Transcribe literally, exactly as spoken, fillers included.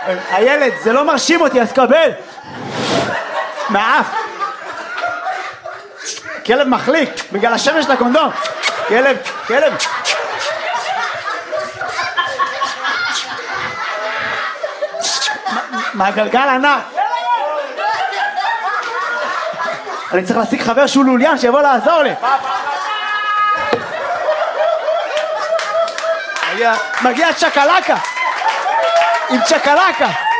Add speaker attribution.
Speaker 1: הילד, זה לא מרשים אותי, אז קבל. מהאף. כלב מחליק, בגלל השמש של הקונדום. כלב, כלב. מהגלגל ענק. אני צריך להשיג חבר שהוא לוליין שיבוא לעזור לי. מגיע צ'קלקה עם צ'קלקה